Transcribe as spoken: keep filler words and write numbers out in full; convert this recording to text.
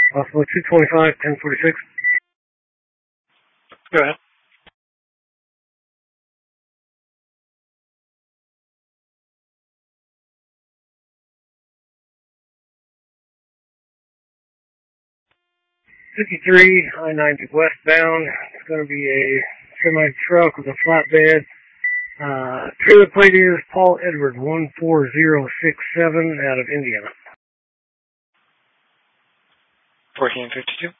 Buffalo two twenty-five, ten forty-six. Go ahead. fifty-three, I ninety westbound. It's going to be a semi-truck with a flatbed. Uh, trailer plate is Paul Edward one four zero six seven out of Indiana. fourteen fifty-two.